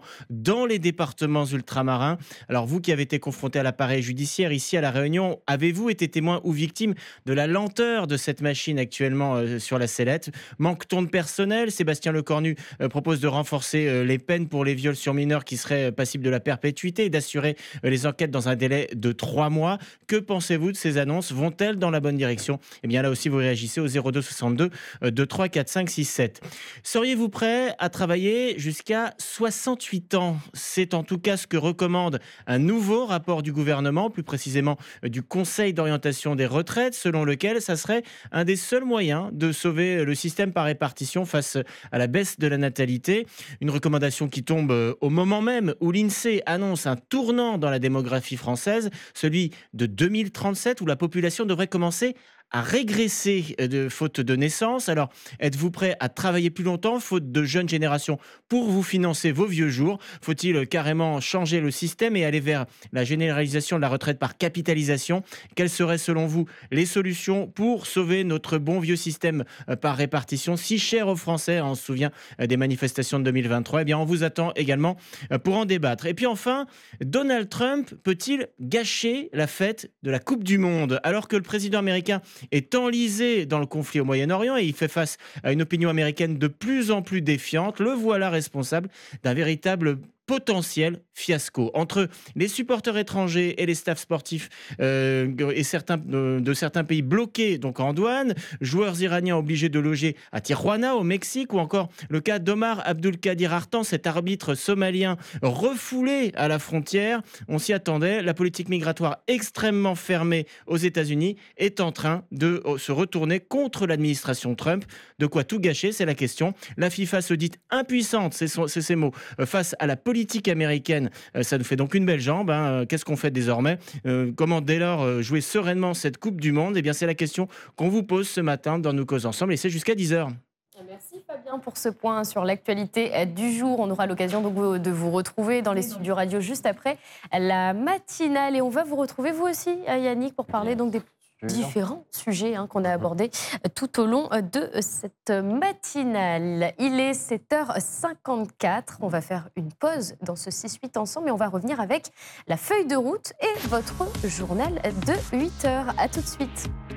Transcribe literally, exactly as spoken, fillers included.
dans les départements ultramarins. Alors vous qui avez été confronté à l'appareil judiciaire ici à La Réunion, avez-vous été témoin ou victime de la lenteur de cette machine actuellement euh, sur la sellette? Manque-t-on de personnel? Sébastien Lecornu euh, propose de renforcer euh, les peines pour les viols sur mineurs qui seraient euh, passibles de la perpétuité et d'assurer euh, les enquêtes dans un délai de trois mois. Que pensez-vous de ces annonces? Vont-elles dans la bonne direction? Eh bien là aussi vous réagissez au zéro deux soixante-deux deux trois quatre cinq six sept. Seriez-vous prêt à travailler jusqu'à soixante-huit ans? C'est en tout cas ce que recommande un nouveau rapport du gouvernement, plus précisément euh, du Conseil d'orientation des retraites, selon lequel ça serait un des seuls moyens de sauver le système par répartition face à la baisse de la natalité. Une recommandation qui tombe euh, au moment même où l'INSEE annonce un tournant dans la démographie française, celui de deux mille trente-sept, où la population devrait commencer à régresser euh, de faute de naissance. Alors, êtes-vous prêt à travailler plus longtemps, faute de jeunes générations, pour vous financer vos vieux jours? Faut-il carrément changer le système et aller vers la généralisation de la retraite par capitalisation? Quelles seraient, selon vous, les solutions pour sauver notre bon vieux système euh, par répartition, si cher aux Français? On se souvient euh, des manifestations de deux mille vingt-trois. Eh bien, on vous attend également euh, pour en débattre. Et puis enfin, Donald Trump peut-il gâcher la fête de la Coupe du Monde? Alors que le président américain est enlisé dans le conflit au Moyen-Orient et il fait face à une opinion américaine de plus en plus défiante, le voilà responsable d'un véritable potentiel fiasco. Entre les supporters étrangers et les staffs sportifs euh, et certains, euh, de certains pays bloqués donc en douane, joueurs iraniens obligés de loger à Tijuana au Mexique, ou encore le cas d'Omar Abdulkadir Artan, cet arbitre somalien refoulé à la frontière. On s'y attendait. La politique migratoire extrêmement fermée aux États-Unis est en train de se retourner contre l'administration Trump. De quoi tout gâcher, c'est la question. La FIFA se dit impuissante, c'est son- c'est ses mots, euh, face à la politique américaine. Euh, ça nous fait donc une belle jambe, hein. Euh, Qu'est-ce qu'on fait désormais? Euh, Comment dès lors euh, jouer sereinement cette Coupe du Monde? Eh bien, c'est la question qu'on vous pose ce matin dans Nous causes ensemble, et c'est jusqu'à dix heures. Merci Fabien pour ce point sur l'actualité du jour. On aura l'occasion donc de vous retrouver dans les studios radio juste après la matinale. Et on va vous retrouver vous aussi, Yannick, pour parler donc des différents sujets hein, qu'on a abordés tout au long de cette matinale. Il est sept heures cinquante-quatre. On va faire une pause dans ce six huit ensemble, mais on va revenir avec la feuille de route et votre journal de huit heures. À tout de suite.